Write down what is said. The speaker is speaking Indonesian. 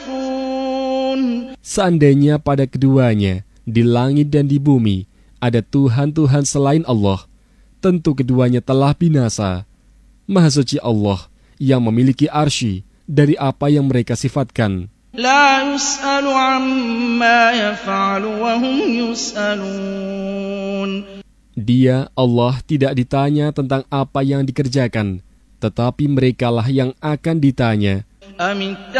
Seandainya pada keduanya, di langit dan di bumi, ada Tuhan-Tuhan selain Allah, tentu keduanya telah binasa. Maha suci Allah yang memiliki arsy dari apa yang mereka sifatkan. La yus'alu amma yaf'alu wa hum yus'alun. Dia, Allah, tidak ditanya tentang apa yang dikerjakan, tetapi merekalah yang akan ditanya.